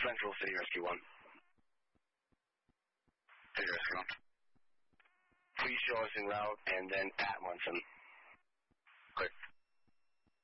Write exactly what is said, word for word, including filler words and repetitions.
Central City Rescue one. City Rescue one. Please show us en route and then at Munson.